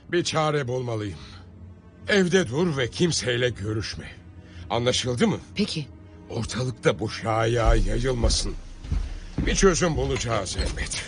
Bir çare bulmalıyım. Evde dur ve kimseyle görüşme. Anlaşıldı mı? Peki. Ortalıkta bu şaya yayılmasın. Bir çözüm bulacağız elbet.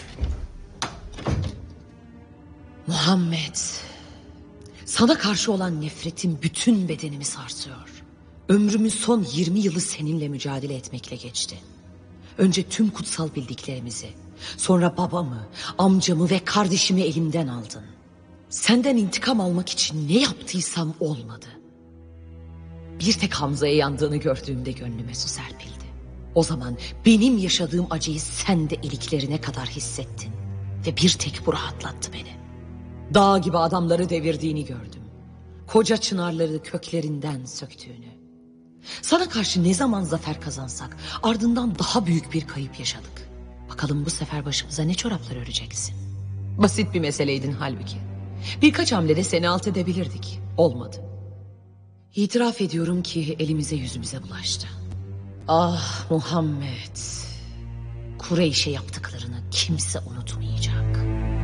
Muhammed, sana karşı olan nefretim bütün bedenimi sarsıyor. Ömrümün son 20 yılı seninle mücadele etmekle geçti. Önce tüm kutsal bildiklerimizi, sonra babamı, amcamı ve kardeşimi elimden aldın. Senden intikam almak için ne yaptıysam olmadı. Bir tek Hamza'ya yandığını gördüğümde gönlüme su serpildi. O zaman benim yaşadığım acıyı sen de iliklerine kadar hissettin. Ve bir tek bu rahatlattı beni. Dağ gibi adamları devirdiğini gördüm. Koca çınarları köklerinden söktüğünü. Sana karşı ne zaman zafer kazansak ardından daha büyük bir kayıp yaşadık. Bakalım bu sefer başımıza ne çoraplar öreceksin. Basit bir meseleydin halbuki. Birkaç hamlede seni alt edebilirdik. Olmadı. İtiraf ediyorum ki elimize yüzümüze bulaştı. Ah Muhammed. Kureyş'e yaptıklarını kimse unutmayacak.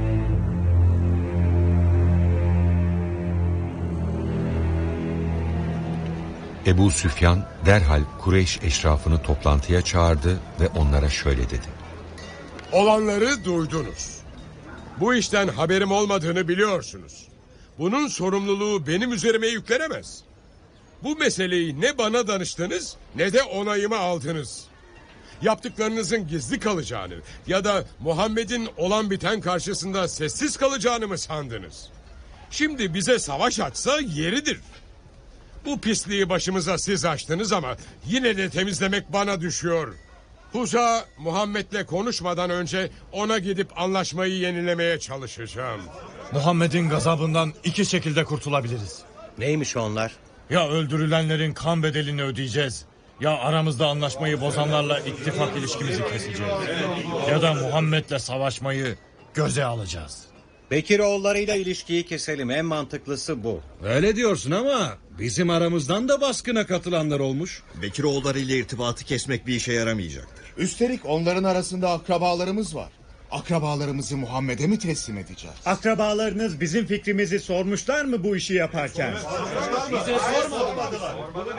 Ebu Süfyan derhal Kureyş eşrafını toplantıya çağırdı ve onlara şöyle dedi. Olanları duydunuz. Bu işten haberim olmadığını biliyorsunuz. Bunun sorumluluğu benim üzerime yüklenemez. Bu meseleyi ne bana danıştınız ne de onayımı aldınız. Yaptıklarınızın gizli kalacağını ya da Muhammed'in olan biten karşısında sessiz kalacağını mı sandınız? Şimdi bize savaş açsa yeridir. Bu pisliği başımıza siz açtınız ama yine de temizlemek bana düşüyor. Huza Muhammed'le konuşmadan önce ona gidip anlaşmayı yenilemeye çalışacağım. Muhammed'in gazabından iki şekilde kurtulabiliriz. Neymiş onlar? Ya öldürülenlerin kan bedelini ödeyeceğiz, ya aramızda anlaşmayı bozanlarla ittifak ilişkimizi keseceğiz. Ya da Muhammed'le savaşmayı göze alacağız. Bekiroğullarıyla ilişkiyi keselim, en mantıklısı bu. Öyle diyorsun ama bizim aramızdan da baskına katılanlar olmuş. Bekiroğulları ile irtibatı kesmek bir işe yaramayacaktır. Üstelik onların arasında akrabalarımız var. Akrabalarımızı Muhammed'e mi teslim edeceğiz? Akrabalarınız bizim fikrimizi sormuşlar mı bu işi yaparken? Bize sormadılar.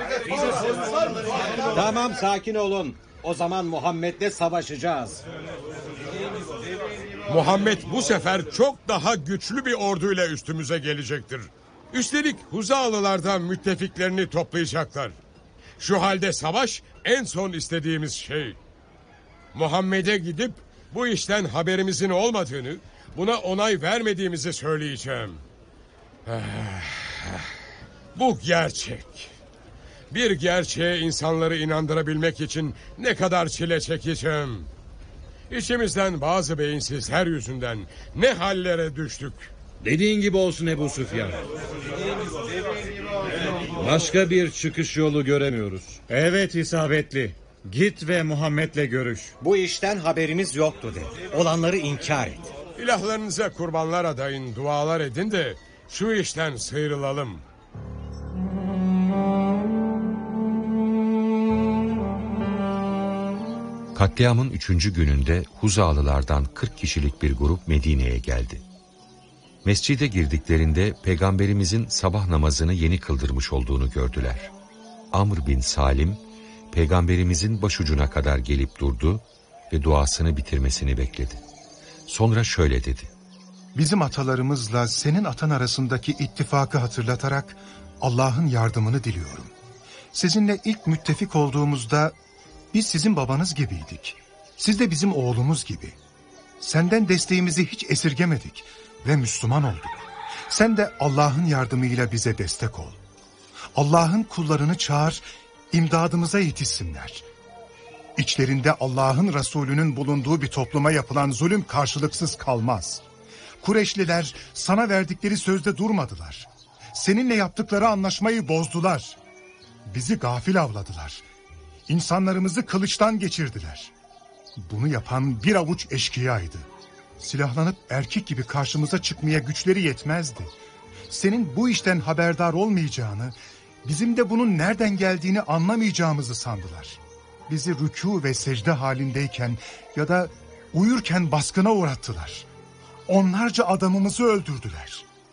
Tamam, sakin olun. O zaman Muhammed'le savaşacağız. Muhammed bu sefer çok daha güçlü bir orduyla üstümüze gelecektir. Üstelik Huzalılardan müttefiklerini toplayacaklar. Şu halde savaş en son istediğimiz şey. Muhammed'e gidip bu işten haberimizin olmadığını, buna onay vermediğimizi söyleyeceğim. Bu gerçek. Bir gerçeğe insanları inandırabilmek için ne kadar çile çekeceğim. İçimizden bazı beyinsizler yüzünden ne hallere düştük. Dediğin gibi olsun Ebu Süfyan. Başka bir çıkış yolu göremiyoruz. Evet, isabetli. Git ve Muhammed'le görüş. Bu işten haberimiz yoktu de. Olanları inkar et. İlahlarınıza kurbanlar adayın, dualar edin de şu işten sıyrılalım. Katliamın 3. gününde Huzalılardan 40 kişilik bir grup Medine'ye geldi. Mescide girdiklerinde Peygamberimizin sabah namazını yeni kıldırmış olduğunu gördüler. Amr bin Salim, Peygamberimizin başucuna kadar gelip durdu ve duasını bitirmesini bekledi. Sonra şöyle dedi. Bizim atalarımızla senin atan arasındaki ittifakı hatırlatarak Allah'ın yardımını diliyorum. Sizinle ilk müttefik olduğumuzda biz sizin babanız gibiydik. Siz de bizim oğlumuz gibi. Senden desteğimizi hiç esirgemedik ve Müslüman olduk. Sen de Allah'ın yardımıyla bize destek ol. Allah'ın kullarını çağır, imdadımıza yetişsinler. İçlerinde Allah'ın Resulü'nün bulunduğu bir topluma yapılan zulüm karşılıksız kalmaz. Kureyşliler sana verdikleri sözde durmadılar. Seninle yaptıkları anlaşmayı bozdular. Bizi gafil avladılar. İnsanlarımızı kılıçtan geçirdiler. Bunu yapan bir avuç eşkıyaydı. Silahlanıp erkek gibi karşımıza çıkmaya güçleri yetmezdi. Senin bu işten haberdar olmayacağını, bizim de bunun nereden geldiğini anlamayacağımızı sandılar. Bizi rükû ve secde halindeyken ya da uyurken baskına uğrattılar. Onlarca adamımızı öldürdüler.